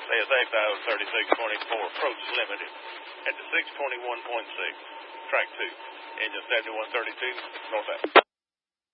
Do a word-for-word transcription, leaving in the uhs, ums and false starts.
A S A five thirty-six twenty-four, approach limited at the six twenty-one point six, track two, engine seventy-one thirty-two, north out.